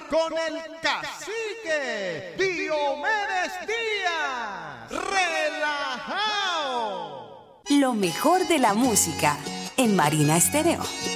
con el cacique Diomedes Díaz. ¡Relajao! Lo mejor de la música en Marina Estéreo.